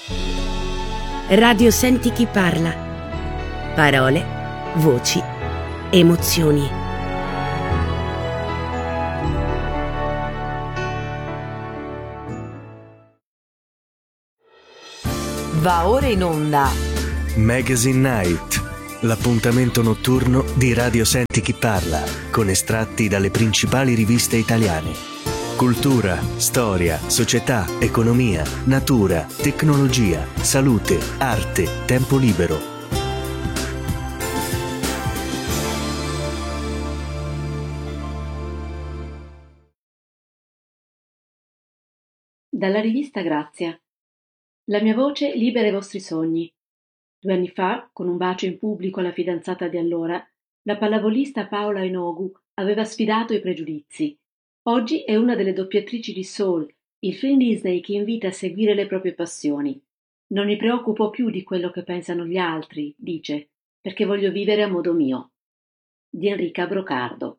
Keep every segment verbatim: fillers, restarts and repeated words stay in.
Radio Senti chi parla. Parole, voci, emozioni. Va ora in onda Magazine Night, l'appuntamento notturno di Radio Senti chi parla, con estratti dalle principali riviste italiane. Cultura, storia, società, economia, natura, tecnologia, salute, arte, tempo libero. Dalla rivista Grazia. La mia voce libera i vostri sogni. Due anni fa, con un bacio in pubblico alla fidanzata di allora, la pallavolista Paola Enogu aveva sfidato i pregiudizi. Oggi è una delle doppiatrici di Soul, il film Disney che invita a seguire le proprie passioni. Non mi preoccupo più di quello che pensano gli altri, dice, perché voglio vivere a modo mio. Di Enrica Brocardo.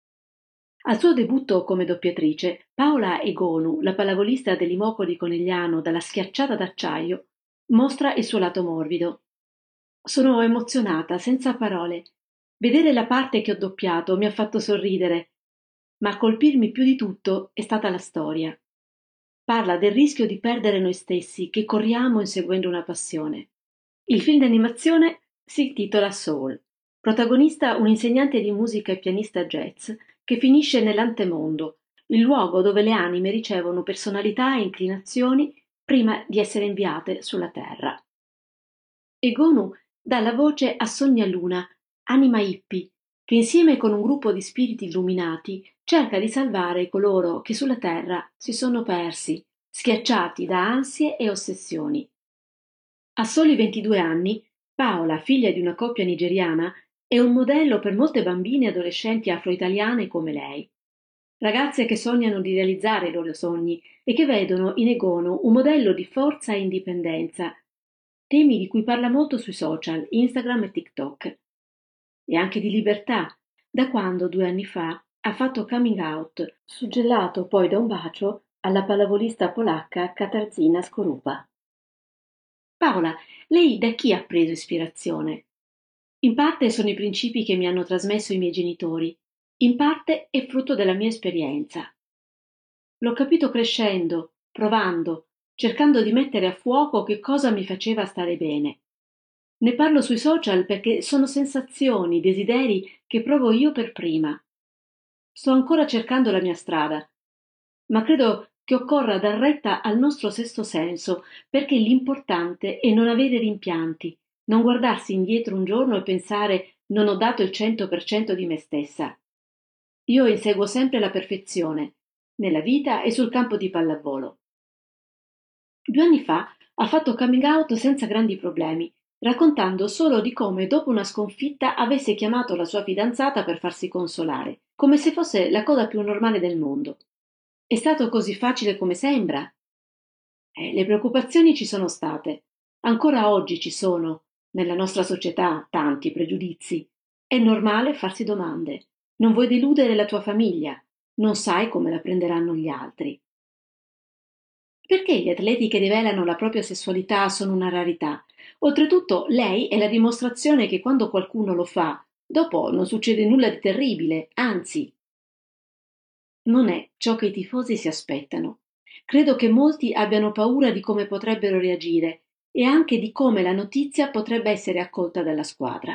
Al suo debutto come doppiatrice, Paola Egonu, la pallavolista dell'Imoco di Conegliano dalla Schiacciata d'Acciaio, mostra il suo lato morbido. Sono emozionata, senza parole. Vedere la parte che ho doppiato mi ha fatto sorridere, ma a colpirmi più di tutto è stata la storia. Parla del rischio di perdere noi stessi che corriamo inseguendo una passione. Il film d'animazione si intitola Soul. Protagonista un insegnante di musica e pianista jazz che finisce nell'antemondo, il luogo dove le anime ricevono personalità e inclinazioni prima di essere inviate sulla terra. Egonu dà la voce a Sonia Luna, anima hippie, che insieme con un gruppo di spiriti illuminati cerca di salvare coloro che sulla terra si sono persi, schiacciati da ansie e ossessioni. A soli ventidue anni, Paola, figlia di una coppia nigeriana, è un modello per molte bambine e adolescenti afro-italiane come lei. Ragazze che sognano di realizzare i loro sogni e che vedono in Egonu un modello di forza e indipendenza, temi di cui parla molto sui social, Instagram e TikTok. E anche di libertà, da quando due anni fa ha fatto coming out, suggellato poi da un bacio alla pallavolista polacca Katarzyna Skorupa. Paola, lei da chi ha preso ispirazione? In parte sono i principi che mi hanno trasmesso i miei genitori, in parte è frutto della mia esperienza. L'ho capito crescendo, provando, cercando di mettere a fuoco che cosa mi faceva stare bene. Ne parlo sui social perché sono sensazioni, desideri che provo io per prima. Sto ancora cercando la mia strada, ma credo che occorra dar retta al nostro sesto senso, perché l'importante è non avere rimpianti, non guardarsi indietro un giorno e pensare non ho dato il cento per cento di me stessa. Io inseguo sempre la perfezione, nella vita e sul campo di pallavolo. Due anni fa ha fatto coming out senza grandi problemi, raccontando solo di come dopo una sconfitta avesse chiamato la sua fidanzata per farsi consolare, come se fosse la cosa più normale del mondo. È stato così facile come sembra? Eh, le preoccupazioni ci sono state. Ancora oggi ci sono, nella nostra società, tanti pregiudizi. È normale farsi domande. Non vuoi deludere la tua famiglia. Non sai come la prenderanno gli altri. Perché gli atleti che rivelano la propria sessualità sono una rarità? Oltretutto, lei è la dimostrazione che quando qualcuno lo fa, dopo non succede nulla di terribile, anzi. Non è ciò che i tifosi si aspettano. Credo che molti abbiano paura di come potrebbero reagire e anche di come la notizia potrebbe essere accolta dalla squadra.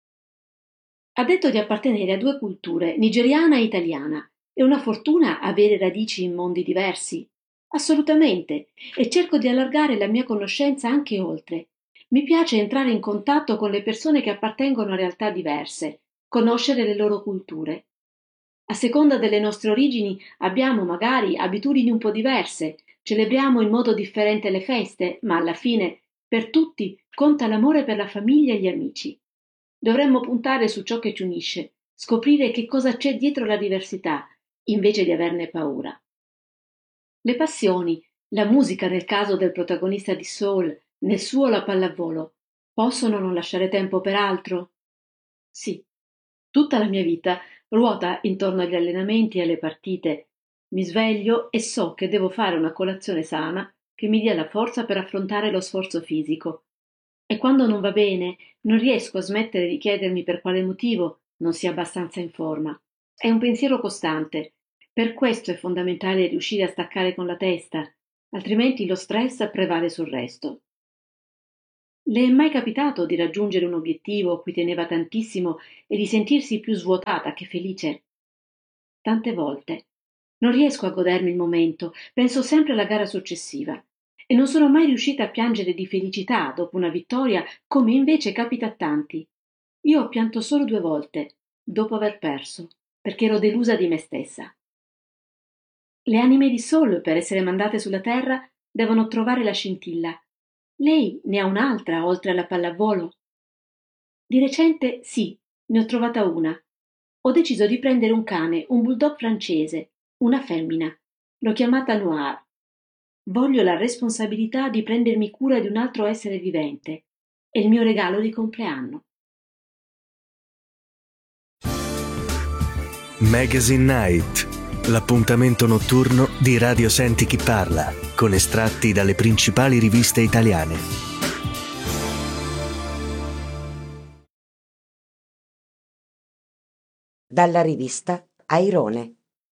Ha detto di appartenere a due culture, nigeriana e italiana. È una fortuna avere radici in mondi diversi. Assolutamente, e cerco di allargare la mia conoscenza anche oltre. Mi piace entrare in contatto con le persone che appartengono a realtà diverse, conoscere le loro culture. A seconda delle nostre origini abbiamo magari abitudini un po' diverse, celebriamo in modo differente le feste, ma alla fine, per tutti, conta l'amore per la famiglia e gli amici. Dovremmo puntare su ciò che ci unisce, scoprire che cosa c'è dietro la diversità, invece di averne paura. Le passioni, la musica nel caso del protagonista di Soul, nel suo la pallavolo, possono non lasciare tempo per altro? Sì, tutta la mia vita ruota intorno agli allenamenti e alle partite. Mi sveglio e so che devo fare una colazione sana che mi dia la forza per affrontare lo sforzo fisico. E quando non va bene, non riesco a smettere di chiedermi per quale motivo non sia abbastanza in forma. È un pensiero costante. Per questo è fondamentale riuscire a staccare con la testa, altrimenti lo stress prevale sul resto. Le è mai capitato di raggiungere un obiettivo a cui teneva tantissimo e di sentirsi più svuotata che felice? Tante volte. Non riesco a godermi il momento, penso sempre alla gara successiva e non sono mai riuscita a piangere di felicità dopo una vittoria come invece capita a tanti. Io ho pianto solo due volte, dopo aver perso, perché ero delusa di me stessa. Le anime di Soul, per essere mandate sulla Terra, devono trovare la scintilla. Lei ne ha un'altra, oltre alla pallavolo? Di recente, sì, ne ho trovata una. Ho deciso di prendere un cane, un bulldog francese, una femmina. L'ho chiamata Noir. Voglio la responsabilità di prendermi cura di un altro essere vivente. È il mio regalo di compleanno. Magazine Night, l'appuntamento notturno di Radio Senti Chi Parla, con estratti dalle principali riviste italiane. Dalla rivista Airone.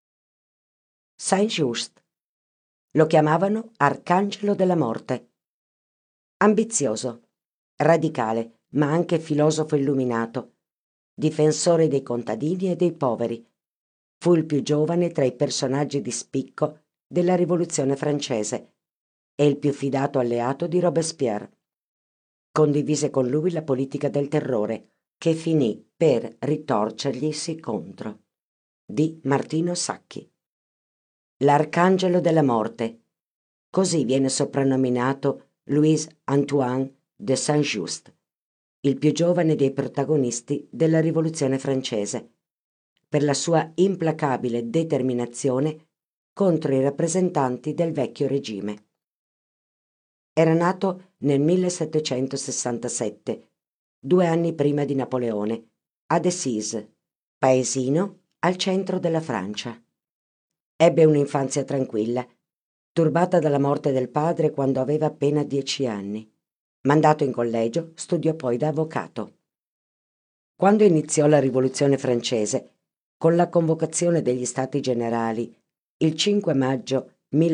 Saint-Just. Lo chiamavano Arcangelo della Morte. Ambizioso, radicale, ma anche filosofo illuminato, difensore dei contadini e dei poveri. Fu il più giovane tra i personaggi di spicco della Rivoluzione francese e il più fidato alleato di Robespierre. Condivise con lui la politica del terrore, che finì per ritorcerglisi contro. Di Martino Sacchi. L'Arcangelo della Morte. Così viene soprannominato Louis Antoine de Saint-Just, il più giovane dei protagonisti della Rivoluzione francese, per la sua implacabile determinazione contro i rappresentanti del vecchio regime. Era nato nel millesettecentosessantasette, due anni prima di Napoleone, a Decize, paesino al centro della Francia. Ebbe un'infanzia tranquilla, turbata dalla morte del padre quando aveva appena dieci anni. Mandato in collegio, studiò poi da avvocato. Quando iniziò la Rivoluzione francese, con la convocazione degli Stati Generali, il cinque maggio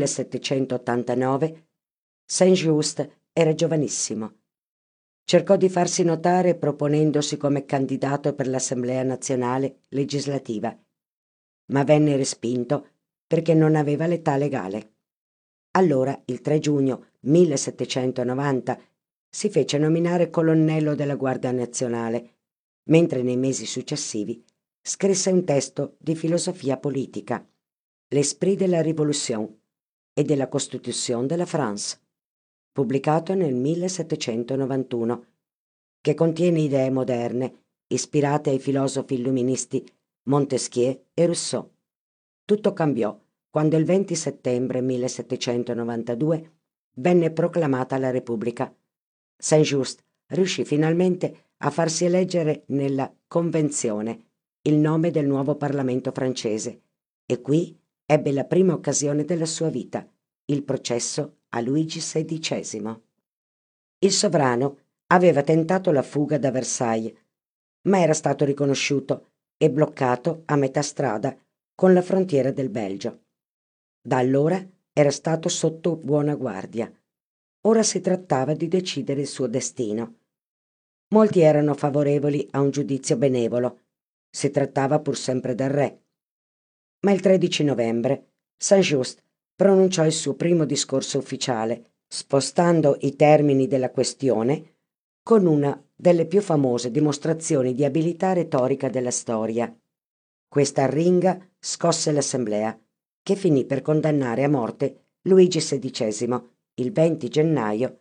millesettecentottantanove, Saint-Just era giovanissimo. Cercò di farsi notare proponendosi come candidato per l'Assemblea nazionale legislativa, ma venne respinto perché non aveva l'età legale. Allora, il tre giugno millesettecentonovanta, si fece nominare colonnello della Guardia Nazionale, mentre nei mesi successivi scrisse un testo di filosofia politica, L'Esprit de la Révolution e della Constitution de la France, pubblicato nel millesettecentonovantuno, che contiene idee moderne ispirate ai filosofi illuministi Montesquieu e Rousseau. Tutto cambiò quando il venti settembre millesettecentonovantadue venne proclamata la Repubblica. Saint-Just riuscì finalmente a farsi eleggere nella Convenzione il nome del nuovo Parlamento francese e qui ebbe la prima occasione della sua vita, il processo a Luigi sedicesimo. Il sovrano aveva tentato la fuga da Versailles, ma era stato riconosciuto e bloccato a metà strada con la frontiera del Belgio. Da allora era stato sotto buona guardia. Ora si trattava di decidere il suo destino. Molti erano favorevoli a un giudizio benevolo. Si trattava pur sempre del re. Ma il tredici novembre Saint-Just pronunciò il suo primo discorso ufficiale, spostando i termini della questione con una delle più famose dimostrazioni di abilità retorica della storia. Questa arringa scosse l'assemblea, che finì per condannare a morte Luigi sedicesimo il venti gennaio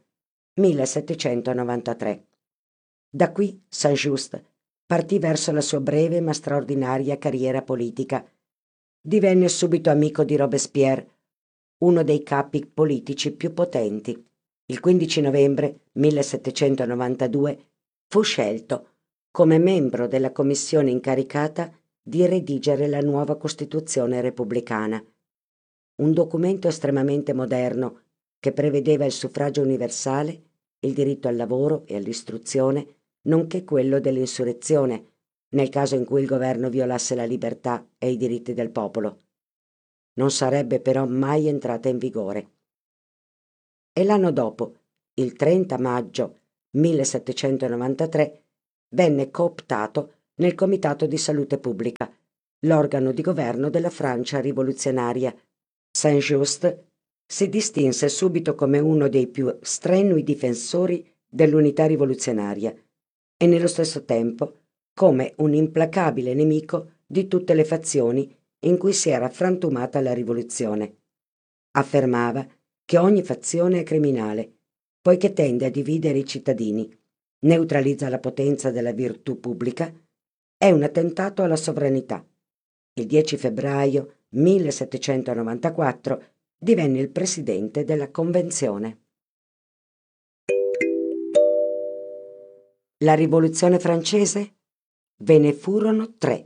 millesettecentonovantatré. Da qui Saint-Just partì verso la sua breve ma straordinaria carriera politica. Divenne subito amico di Robespierre, uno dei capi politici più potenti. Il quindici novembre millesettecentonovantadue fu scelto come membro della commissione incaricata di redigere la nuova Costituzione repubblicana, un documento estremamente moderno che prevedeva il suffragio universale, il diritto al lavoro e all'istruzione, nonché quello dell'insurrezione, nel caso in cui il governo violasse la libertà e i diritti del popolo. Non sarebbe però mai entrata in vigore. E l'anno dopo, il trenta maggio millesettecentonovantatré, venne cooptato nel Comitato di Salute Pubblica, l'organo di governo della Francia rivoluzionaria. Saint-Just si distinse subito come uno dei più strenui difensori dell'unità rivoluzionaria e nello stesso tempo come un implacabile nemico di tutte le fazioni in cui si era frantumata la rivoluzione. Affermava che ogni fazione è criminale, poiché tende a dividere i cittadini, neutralizza la potenza della virtù pubblica, è un attentato alla sovranità. Il dieci febbraio millesettecentonovantaquattro divenne il presidente della Convenzione. La Rivoluzione francese? Ve ne furono tre.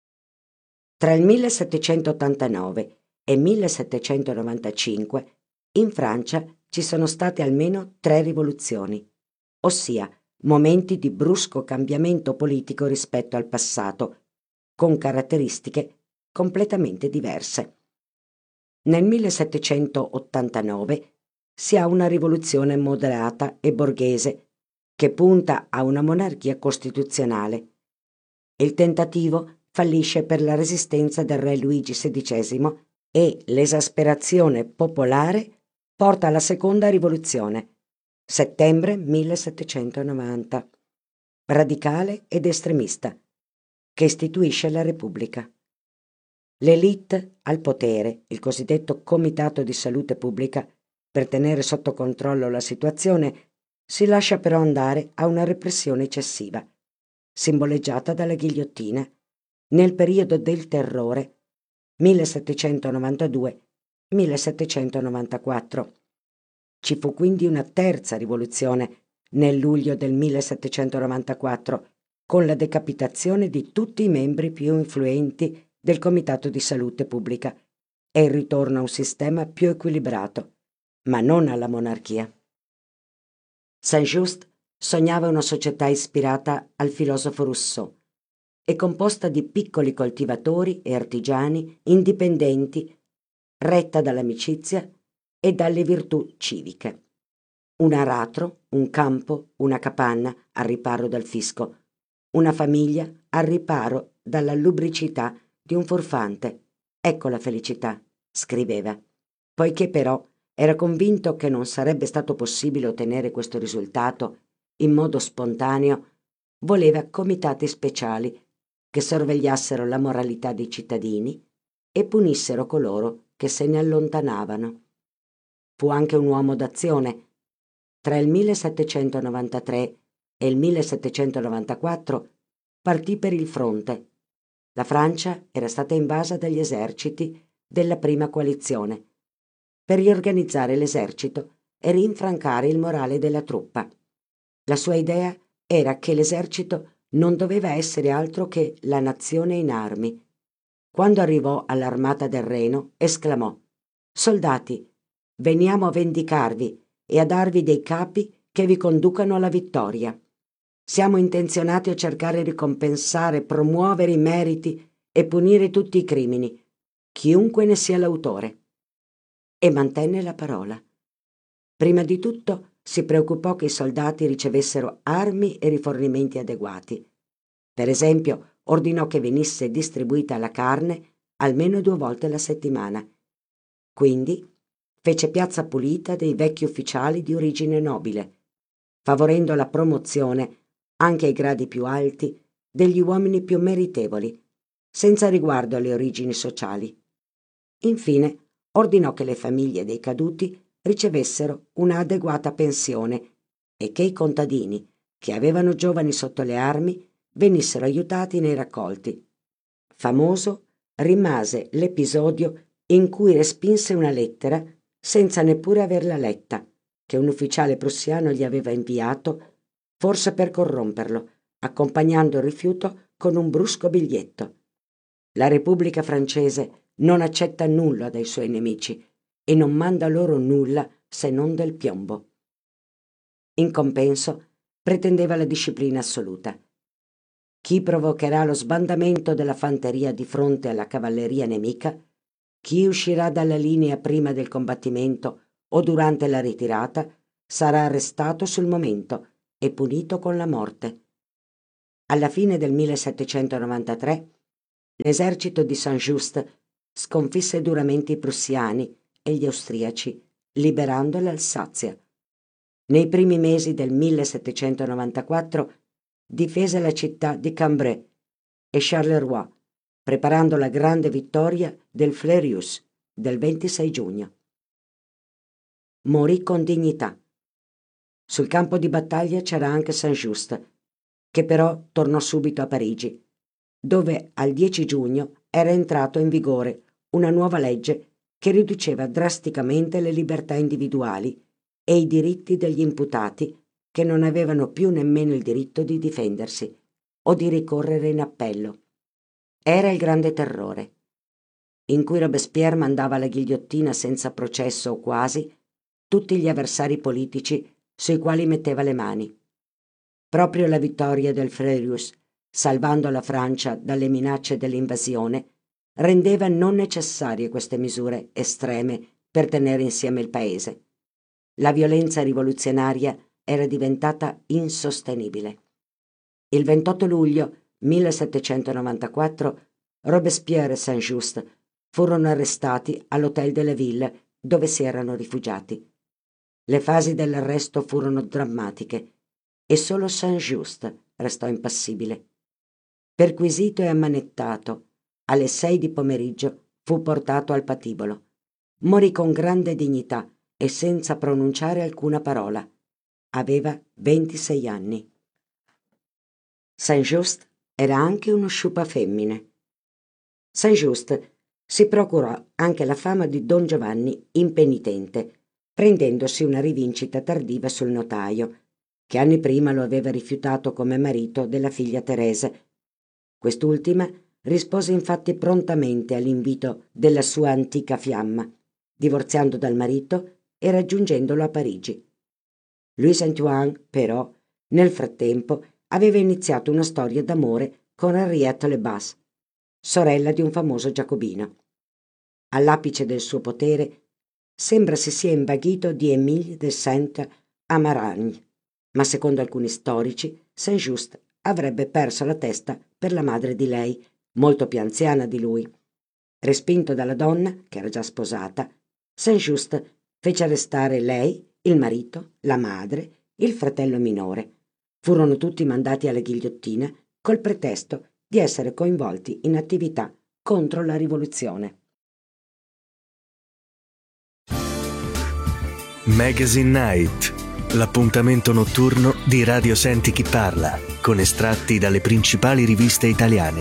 Tra il millesettecentottantanove e millesettecentonovantacinque in Francia ci sono state almeno tre rivoluzioni, ossia momenti di brusco cambiamento politico rispetto al passato, con caratteristiche completamente diverse. Nel millesettecentottantanove si ha una rivoluzione moderata e borghese che punta a una monarchia costituzionale. Il tentativo fallisce per la resistenza del re Luigi sedicesimo e l'esasperazione popolare porta alla seconda rivoluzione, settembre millesettecentonovanta, radicale ed estremista, che istituisce la Repubblica. L'élite al potere, il cosiddetto Comitato di Salute Pubblica, per tenere sotto controllo la situazione, si lascia però andare a una repressione eccessiva, simboleggiata dalla ghigliottina, nel periodo del terrore millesettecentonovantadue millesettecentonovantaquattro. Ci fu quindi una terza rivoluzione nel luglio del millesettecentonovantaquattro, con la decapitazione di tutti i membri più influenti del Comitato di Salute Pubblica e il ritorno a un sistema più equilibrato, ma non alla monarchia. Saint-Just sognava una società ispirata al filosofo Rousseau e composta di piccoli coltivatori e artigiani indipendenti, retta dall'amicizia e dalle virtù civiche. Un aratro, un campo, una capanna al riparo dal fisco, una famiglia al riparo dalla lubricità di un furfante. Ecco la felicità, scriveva, poiché però era convinto che non sarebbe stato possibile ottenere questo risultato in modo spontaneo, voleva comitati speciali che sorvegliassero la moralità dei cittadini e punissero coloro che se ne allontanavano. Fu anche un uomo d'azione. Tra il millesettecentonovantatré e il millesettecentonovantaquattro partì per il fronte. La Francia era stata invasa dagli eserciti della prima coalizione, per riorganizzare l'esercito e rinfrancare il morale della truppa. La sua idea era che l'esercito non doveva essere altro che la nazione in armi. Quando arrivò all'armata del Reno, esclamò: «Soldati, veniamo a vendicarvi e a darvi dei capi che vi conducano alla vittoria. Siamo intenzionati a cercare di ricompensare, promuovere i meriti e punire tutti i crimini, chiunque ne sia l'autore». E mantenne la parola. Prima di tutto si preoccupò che i soldati ricevessero armi e rifornimenti adeguati. Per esempio, ordinò che venisse distribuita la carne almeno due volte alla settimana. Quindi fece piazza pulita dei vecchi ufficiali di origine nobile, favorendo la promozione, anche ai gradi più alti, degli uomini più meritevoli, senza riguardo alle origini sociali. Infine, ordinò che le famiglie dei caduti ricevessero una adeguata pensione e che i contadini, che avevano giovani sotto le armi, venissero aiutati nei raccolti. Famoso rimase l'episodio in cui respinse una lettera senza neppure averla letta, che un ufficiale prussiano gli aveva inviato, forse per corromperlo, accompagnando il rifiuto con un brusco biglietto. La Repubblica francese non accetta nulla dai suoi nemici e non manda loro nulla se non del piombo. In compenso, pretendeva la disciplina assoluta. Chi provocherà lo sbandamento della fanteria di fronte alla cavalleria nemica, chi uscirà dalla linea prima del combattimento o durante la ritirata, sarà arrestato sul momento e punito con la morte. Alla fine del millesettecentonovantatré, l'esercito di Saint-Just sconfisse duramente i prussiani e gli austriaci, liberando l'Alsazia. Nei primi mesi del millesettecentonovantaquattro difese la città di Cambrai e Charleroi, preparando la grande vittoria del Fleurus del ventisei giugno. Morì con dignità. Sul campo di battaglia c'era anche Saint-Just, che però tornò subito a Parigi, dove al dieci giugno era entrato in vigore una nuova legge che riduceva drasticamente le libertà individuali e i diritti degli imputati, che non avevano più nemmeno il diritto di difendersi o di ricorrere in appello. Era il Grande Terrore, in cui Robespierre mandava alla ghigliottina senza processo o quasi tutti gli avversari politici sui quali metteva le mani. Proprio la vittoria del Fleurus, salvando la Francia dalle minacce dell'invasione, rendeva non necessarie queste misure estreme per tenere insieme il paese. La violenza rivoluzionaria era diventata insostenibile. Il ventotto luglio millesettecentonovantaquattro Robespierre e Saint-Just furono arrestati all'Hôtel de la Ville, dove si erano rifugiati. Le fasi dell'arresto furono drammatiche e solo Saint-Just restò impassibile. Perquisito e ammanettato, alle sei di pomeriggio fu portato al patibolo. Morì con grande dignità e senza pronunciare alcuna parola. Aveva ventisei anni. Saint-Just era anche uno sciupafemmine. Saint-Just si procurò anche la fama di Don Giovanni impenitente, prendendosi una rivincita tardiva sul notaio, che anni prima lo aveva rifiutato come marito della figlia Thérèse. Quest'ultima rispose infatti prontamente all'invito della sua antica fiamma, divorziando dal marito e raggiungendolo a Parigi. Louis Saint-Ouen, però, nel frattempo aveva iniziato una storia d'amore con Henriette Lebas, sorella di un famoso giacobino. All'apice del suo potere sembra si sia invaghito di Émile de Saint-Amaragne, ma secondo alcuni storici Saint-Just avrebbe perso la testa per la madre di lei, molto più anziana di lui. Respinto dalla donna, che era già sposata, Saint-Just fece arrestare lei, il marito, la madre, il fratello minore. Furono tutti mandati alla ghigliottina col pretesto di essere coinvolti in attività contro la rivoluzione. Magazine Night, l'appuntamento notturno di Radio Senti Chi Parla, con estratti dalle principali riviste italiane.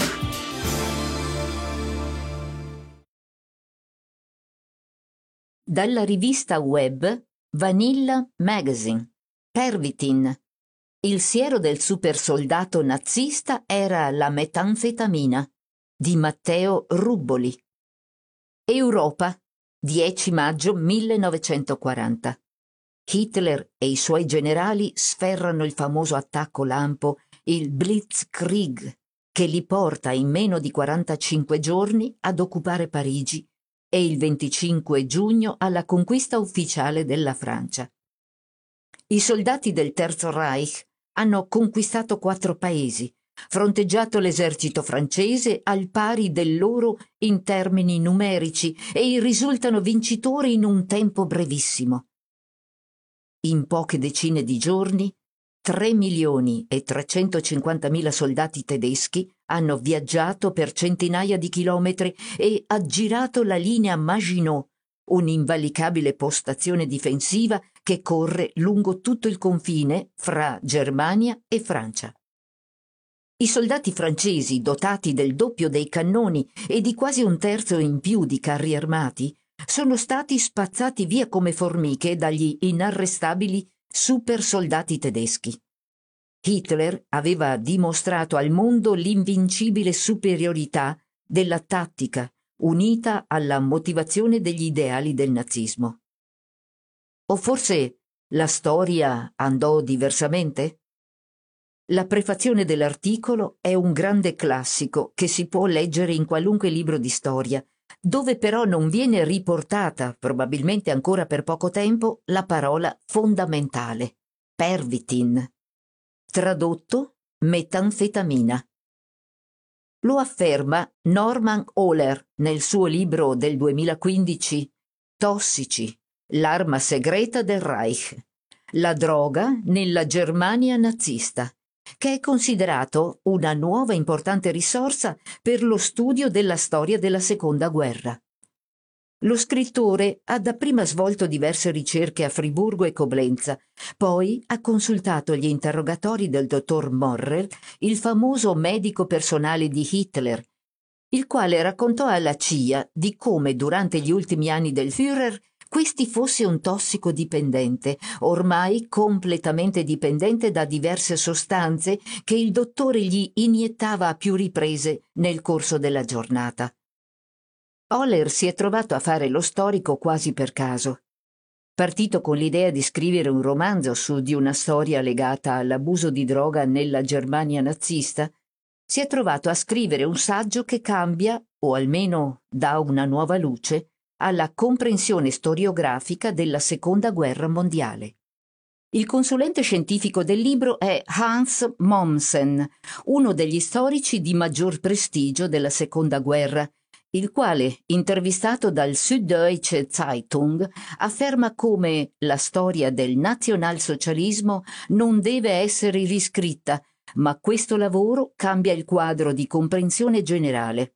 Dalla rivista web Vanilla Magazine, Pervitin. Il siero del supersoldato nazista era la metanfetamina, di Matteo Rubboli. Europa, dieci maggio millenovecentoquaranta. Hitler e i suoi generali sferrano il famoso attacco lampo, il Blitzkrieg, che li porta in meno di quarantacinque giorni ad occupare Parigi e il venticinque giugno alla conquista ufficiale della Francia. I soldati del Terzo Reich hanno conquistato quattro paesi, fronteggiato l'esercito francese al pari del loro in termini numerici e risultano vincitori in un tempo brevissimo. In poche decine di giorni, tre milioni e trecentocinquantamila soldati tedeschi hanno viaggiato per centinaia di chilometri e aggirato la linea Maginot, un'invalicabile postazione difensiva che corre lungo tutto il confine fra Germania e Francia. I soldati francesi, dotati del doppio dei cannoni e di quasi un terzo in più di carri armati, sono stati spazzati via come formiche dagli inarrestabili supersoldati tedeschi. Hitler aveva dimostrato al mondo l'invincibile superiorità della tattica unita alla motivazione degli ideali del nazismo. O forse la storia andò diversamente? La prefazione dell'articolo è un grande classico che si può leggere in qualunque libro di storia, dove però non viene riportata, probabilmente ancora per poco tempo, la parola fondamentale, pervitin, tradotto metanfetamina. Lo afferma Norman Ohler nel suo libro del duemilaquindici Tossici, l'arma segreta del Reich, la droga nella Germania nazista, che è considerato una nuova importante risorsa per lo studio della storia della Seconda Guerra. Lo scrittore ha dapprima svolto diverse ricerche a Friburgo e Coblenza, poi ha consultato gli interrogatori del dottor Morrel, il famoso medico personale di Hitler, il quale raccontò alla C I A di come durante gli ultimi anni del Führer questi fosse un tossicodipendente, ormai completamente dipendente da diverse sostanze che il dottore gli iniettava a più riprese nel corso della giornata. Ohler si è trovato a fare lo storico quasi per caso. Partito con l'idea di scrivere un romanzo su di una storia legata all'abuso di droga nella Germania nazista, si è trovato a scrivere un saggio che cambia, o almeno dà una nuova luce, alla comprensione storiografica della Seconda Guerra Mondiale. Il consulente scientifico del libro è Hans Mommsen, uno degli storici di maggior prestigio della Seconda Guerra, il quale, intervistato dal Süddeutsche Zeitung, afferma come la storia del nazionalsocialismo non deve essere riscritta, ma questo lavoro cambia il quadro di comprensione generale.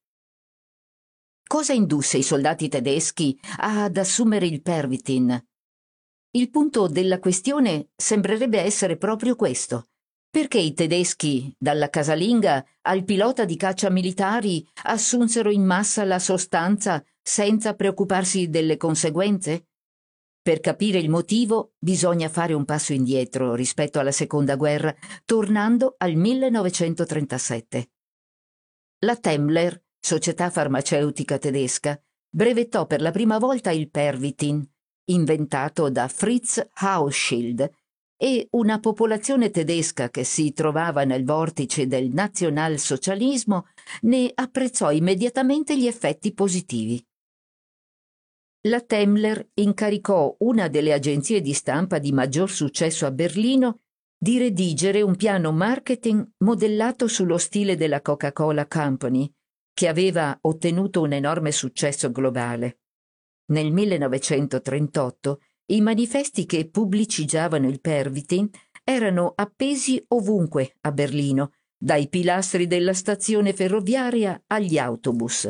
Cosa indusse i soldati tedeschi ad assumere il pervitin? Il punto della questione sembrerebbe essere proprio questo. Perché i tedeschi, dalla casalinga al pilota di caccia militari, assunsero in massa la sostanza senza preoccuparsi delle conseguenze? Per capire il motivo bisogna fare un passo indietro rispetto alla Seconda Guerra, tornando al millenovecentotrentasette. La Temmler, società farmaceutica tedesca, brevettò per la prima volta il pervitin, inventato da Fritz Hauschild, e una popolazione tedesca che si trovava nel vortice del nazionalsocialismo ne apprezzò immediatamente gli effetti positivi. La Temmler incaricò una delle agenzie di stampa di maggior successo a Berlino di redigere un piano marketing modellato sullo stile della Coca-Cola Company, che aveva ottenuto un enorme successo globale. Nel millenovecentotrentotto i manifesti che pubblicizzavano il pervitin erano appesi ovunque a Berlino, dai pilastri della stazione ferroviaria agli autobus.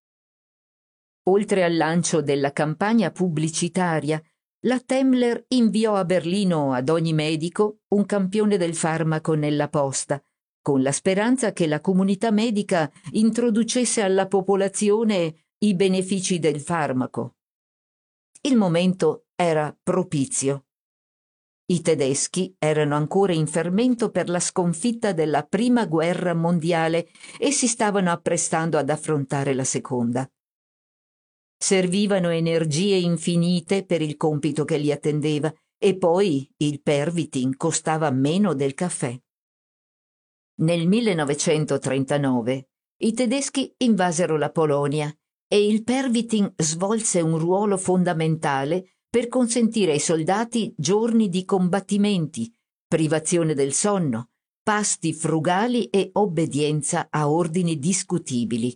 Oltre al lancio della campagna pubblicitaria, la Temmler inviò a Berlino ad ogni medico un campione del farmaco nella posta, con la speranza che la comunità medica introducesse alla popolazione i benefici del farmaco. Il momento era propizio. I tedeschi erano ancora in fermento per la sconfitta della Prima Guerra Mondiale e si stavano apprestando ad affrontare la Seconda. Servivano energie infinite per il compito che li attendeva e poi il pervitin costava meno del caffè. Nel millenovecentotrentanove i tedeschi invasero la Polonia e il pervitin svolse un ruolo fondamentale per consentire ai soldati giorni di combattimenti, privazione del sonno, pasti frugali e obbedienza a ordini discutibili.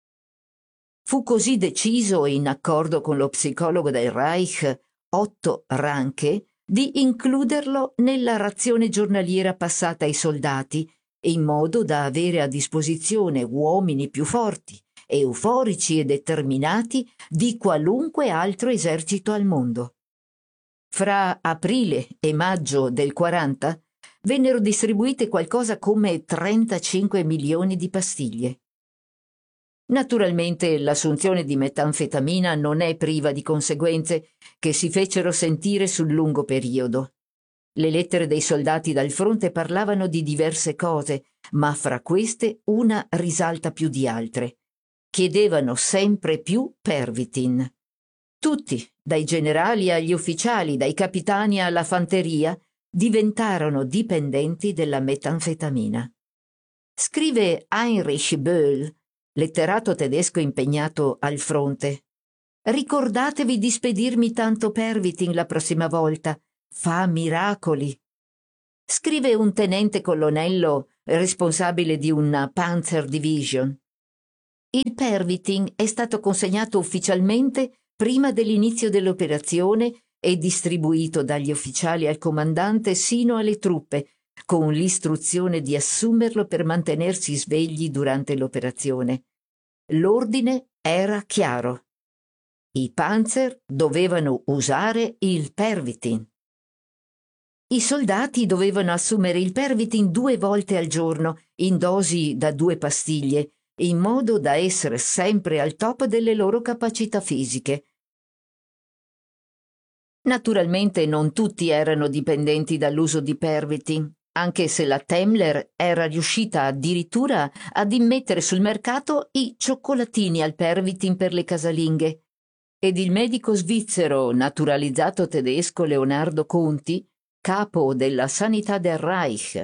Fu così deciso, in accordo con lo psicologo del Reich, Otto Ranke, di includerlo nella razione giornaliera passata ai soldati, in modo da avere a disposizione uomini più forti, euforici e determinati di qualunque altro esercito al mondo. Fra aprile e maggio del quaranta vennero distribuite qualcosa come trentacinque milioni di pastiglie. Naturalmente l'assunzione di metanfetamina non è priva di conseguenze che si fecero sentire sul lungo periodo. Le lettere dei soldati dal fronte parlavano di diverse cose, ma fra queste una risalta più di altre. Chiedevano sempre più pervitin. Tutti, dai generali agli ufficiali, dai capitani alla fanteria, diventarono dipendenti della metanfetamina. Scrive Heinrich Böll, letterato tedesco impegnato al fronte: «Ricordatevi di spedirmi tanto Pervitin la prossima volta, fa miracoli». Scrive un tenente colonnello responsabile di una Panzer Division: «Il Pervitin è stato consegnato ufficialmente prima dell'inizio dell'operazione e distribuito dagli ufficiali al comandante sino alle truppe, con l'istruzione di assumerlo per mantenersi svegli durante l'operazione. L'ordine era chiaro. I Panzer dovevano usare il Pervitin. I soldati dovevano assumere il Pervitin due volte al giorno, in dosi da due pastiglie, in modo da essere sempre al top delle loro capacità fisiche». Naturalmente non tutti erano dipendenti dall'uso di Pervitin, anche se la Temmler era riuscita addirittura ad immettere sul mercato i cioccolatini al Pervitin per le casalinghe, ed il medico svizzero naturalizzato tedesco Leonardo Conti, capo della Sanità del Reich,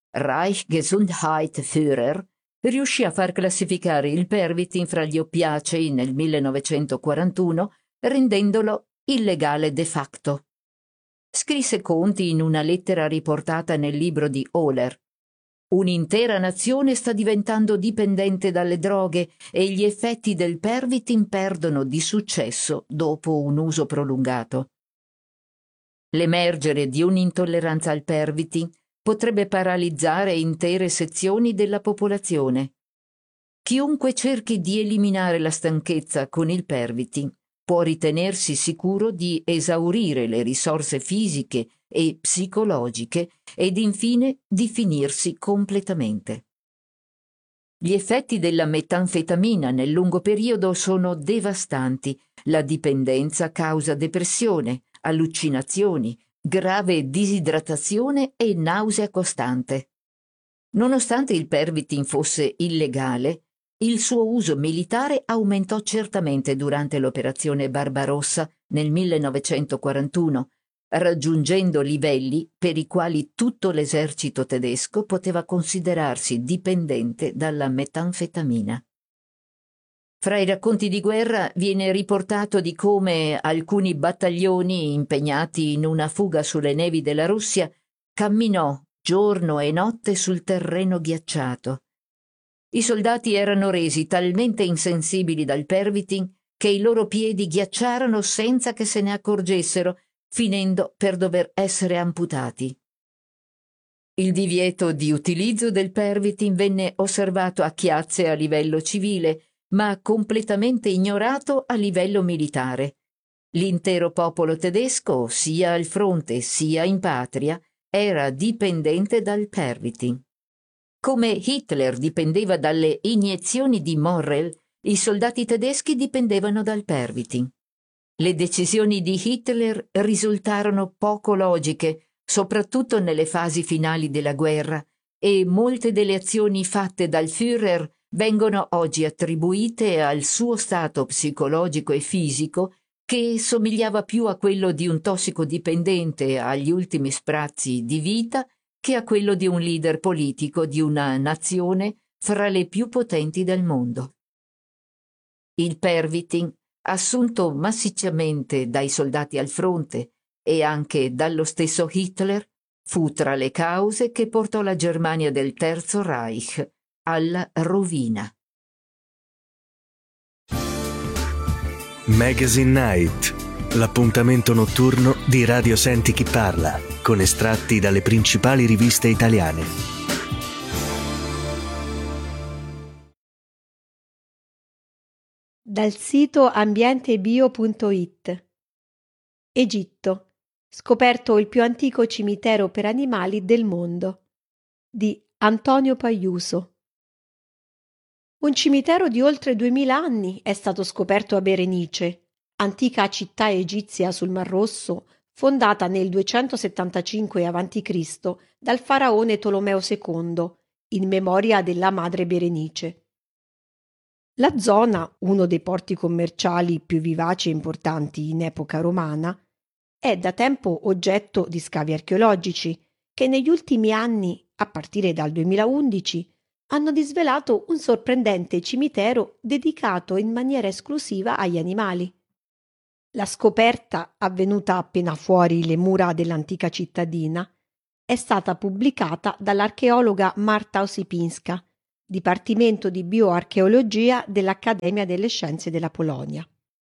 Reichsgesundheitsführer, riuscì a far classificare il Pervitin fra gli oppiacei nel millenovecentoquarantuno, rendendolo illegale de facto. Scrisse Conti in una lettera riportata nel libro di Ohler: «Un'intera nazione sta diventando dipendente dalle droghe e gli effetti del Pervitin perdono di successo dopo un uso prolungato». L'emergere di un'intolleranza al Pervitin potrebbe paralizzare intere sezioni della popolazione. Chiunque cerchi di eliminare la stanchezza con il Pervitin può ritenersi sicuro di esaurire le risorse fisiche e psicologiche ed infine di finirsi completamente. Gli effetti della metanfetamina nel lungo periodo sono devastanti. La dipendenza causa depressione, allucinazioni, grave disidratazione e nausea costante. Nonostante il Pervitin fosse illegale, il suo uso militare aumentò certamente durante l'operazione Barbarossa nel millenovecentoquarantuno, raggiungendo livelli per i quali tutto l'esercito tedesco poteva considerarsi dipendente dalla metanfetamina. Fra i racconti di guerra viene riportato di come alcuni battaglioni impegnati in una fuga sulle nevi della Russia camminò giorno e notte sul terreno ghiacciato. I soldati erano resi talmente insensibili dal Pervitin che i loro piedi ghiacciarono senza che se ne accorgessero, finendo per dover essere amputati. Il divieto di utilizzo del Pervitin venne osservato a chiazze a livello civile, ma completamente ignorato a livello militare. L'intero popolo tedesco, sia al fronte sia in patria, era dipendente dal Pervitin. Come Hitler dipendeva dalle iniezioni di Morrel, i soldati tedeschi dipendevano dal Pervitin. Le decisioni di Hitler risultarono poco logiche, soprattutto nelle fasi finali della guerra, e molte delle azioni fatte dal Führer vengono oggi attribuite al suo stato psicologico e fisico, che somigliava più a quello di un tossicodipendente agli ultimi sprazzi di vita che a quello di un leader politico di una nazione fra le più potenti del mondo. Il Pervitin, assunto massicciamente dai soldati al fronte e anche dallo stesso Hitler, fu tra le cause che portò la Germania del Terzo Reich alla rovina. Magazine Night, l'appuntamento notturno di Radio Senti Chi Parla, con estratti dalle principali riviste italiane. Dal sito ambientebio punto it. Egitto. Scoperto il più antico cimitero per animali del mondo. Di Antonio Paiuso. Un cimitero di oltre duemila anni è stato scoperto a Berenice, antica città egizia sul Mar Rosso, fondata nel duecentosettantacinque avanti Cristo dal faraone Tolomeo secondo, in memoria della madre Berenice. La zona, uno dei porti commerciali più vivaci e importanti in epoca romana, è da tempo oggetto di scavi archeologici che negli ultimi anni, a partire dal duemilaundici, hanno disvelato un sorprendente cimitero dedicato in maniera esclusiva agli animali. La scoperta, avvenuta appena fuori le mura dell'antica cittadina, è stata pubblicata dall'archeologa Marta Osipinska, Dipartimento di Bioarcheologia dell'Accademia delle Scienze della Polonia.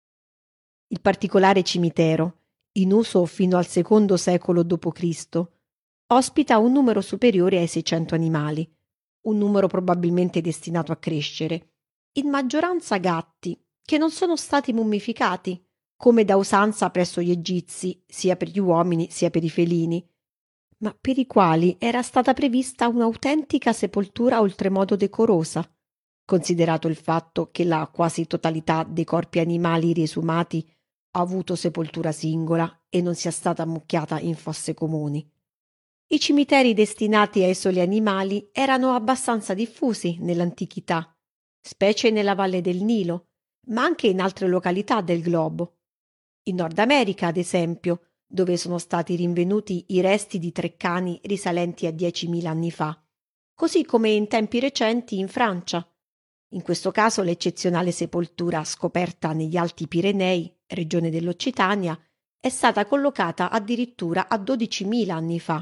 Il particolare cimitero, in uso fino al secondo secolo dopo Cristo, ospita un numero superiore ai seicento animali, un numero probabilmente destinato a crescere, in maggioranza gatti, che non sono stati mummificati, come da usanza presso gli egizi, sia per gli uomini sia per i felini, ma per i quali era stata prevista un'autentica sepoltura oltremodo decorosa, considerato il fatto che la quasi totalità dei corpi animali riesumati ha avuto sepoltura singola e non sia stata ammucchiata in fosse comuni. I cimiteri destinati ai soli animali erano abbastanza diffusi nell'antichità, specie nella valle del Nilo, ma anche in altre località del globo. In Nord America, ad esempio, dove sono stati rinvenuti i resti di tre cani risalenti a diecimila anni fa, così come in tempi recenti in Francia. In questo caso l'eccezionale sepoltura scoperta negli Alti Pirenei, regione dell'Occitania, è stata collocata addirittura a dodicimila anni fa.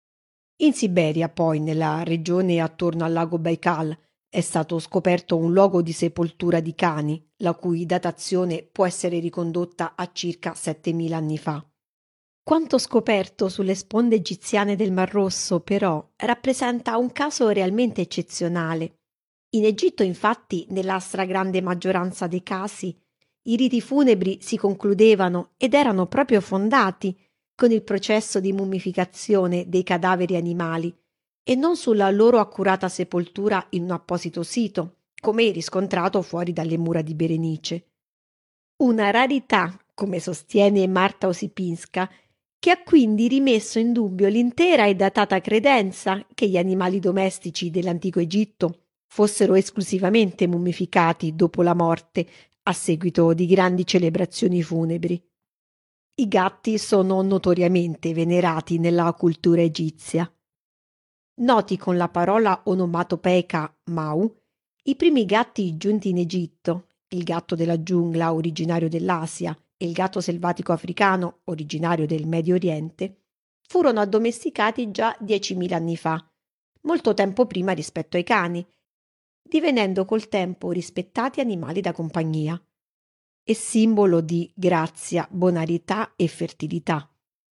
In Siberia, poi, nella regione attorno al lago Baikal, è stato scoperto un luogo di sepoltura di cani, la cui datazione può essere ricondotta a circa settemila anni fa. Quanto scoperto sulle sponde egiziane del Mar Rosso, però, rappresenta un caso realmente eccezionale. In Egitto, infatti, nella stragrande maggioranza dei casi, i riti funebri si concludevano ed erano proprio fondati con il processo di mummificazione dei cadaveri animali e non sulla loro accurata sepoltura in un apposito sito, come riscontrato fuori dalle mura di Berenice. Una rarità, come sostiene Marta Osipinska, che ha quindi rimesso in dubbio l'intera e datata credenza che gli animali domestici dell'antico Egitto fossero esclusivamente mummificati dopo la morte a seguito di grandi celebrazioni funebri. I gatti sono notoriamente venerati nella cultura egizia. Noti con la parola onomatopeica Mau, i primi gatti giunti in Egitto, il gatto della giungla originario dell'Asia e il gatto selvatico africano originario del Medio Oriente, furono addomesticati già diecimila anni fa, molto tempo prima rispetto ai cani, divenendo col tempo rispettati animali da compagnia e simbolo di grazia, bonarità e fertilità.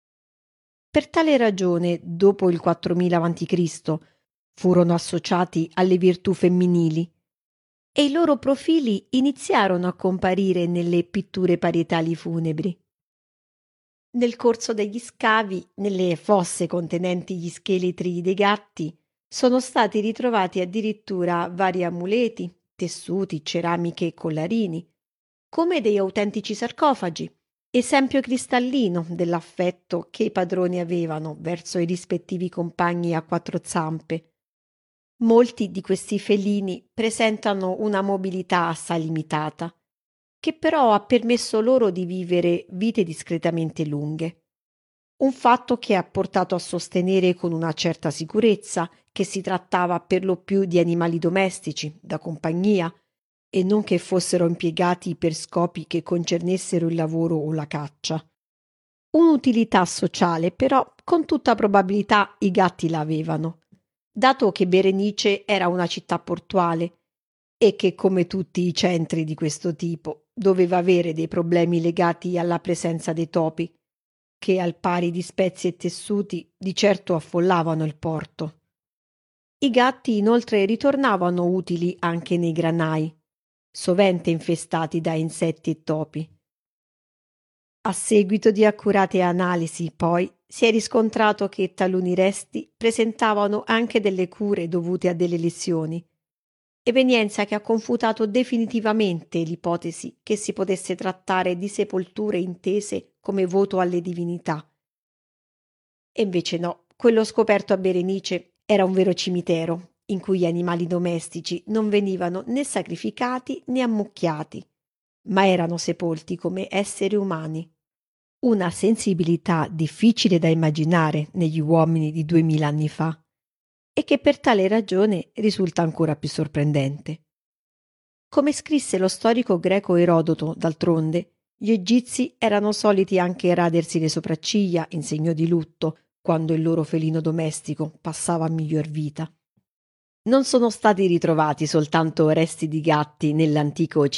Per tale ragione, dopo il quattromila avanti Cristo, furono associati alle virtù femminili e i loro profili iniziarono a comparire nelle pitture parietali funebri. Nel corso degli scavi, nelle fosse contenenti gli scheletri dei gatti, sono stati ritrovati addirittura vari amuleti, tessuti, ceramiche e collarini, come degli autentici sarcofagi, esempio cristallino dell'affetto che i padroni avevano verso i rispettivi compagni a quattro zampe. Molti di questi felini presentano una mobilità assai limitata, che però ha permesso loro di vivere vite discretamente lunghe. Un fatto che ha portato a sostenere con una certa sicurezza che si trattava per lo più di animali domestici, da compagnia, e non che fossero impiegati per scopi che concernessero il lavoro o la caccia. Un'utilità sociale, però, con tutta probabilità i gatti la avevano, dato che Berenice era una città portuale e che, come tutti i centri di questo tipo, doveva avere dei problemi legati alla presenza dei topi, che al pari di spezie e tessuti di certo affollavano il porto. I gatti inoltre ritornavano utili anche nei granai, sovente infestati da insetti e topi. A seguito di accurate analisi, poi, si è riscontrato che taluni resti presentavano anche delle cure dovute a delle lesioni, evenienza che ha confutato definitivamente l'ipotesi che si potesse trattare di sepolture intese come voto alle divinità. E invece no, quello scoperto a Berenice era un vero cimitero, in cui gli animali domestici non venivano né sacrificati né ammucchiati, ma erano sepolti come esseri umani. Una sensibilità difficile da immaginare negli uomini di duemila anni fa, e che per tale ragione risulta ancora più sorprendente. Come scrisse lo storico greco Erodoto, d'altronde, gli egizi erano soliti anche radersi le sopracciglia in segno di lutto quando il loro felino domestico passava a miglior vita. Non sono stati ritrovati soltanto resti di gatti nell'antico